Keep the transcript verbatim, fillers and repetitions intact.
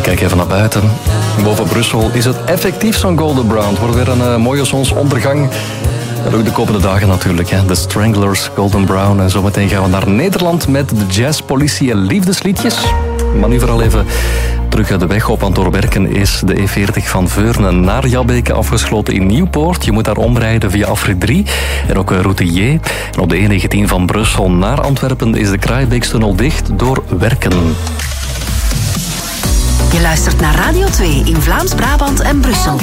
Kijk even naar buiten. Boven Brussel is het effectief zo'n golden brown. Het wordt weer een uh, mooie zonsondergang. En ook de komende dagen natuurlijk. Hè. De Stranglers, Golden Brown. En zometeen gaan we naar Nederland met de jazzpolitie en liefdesliedjes. Maar nu vooral even terug de weg op. Want door werken is de E veertig van Veurne naar Jabbeke afgesloten in Nieuwpoort. Je moet daar omrijden via afrit drie en ook route J. En op de E negentien van Brussel naar Antwerpen is de Kraaibeekstunnel dicht door werken. Je luistert naar Radio twee in Vlaams-Brabant en Brussel.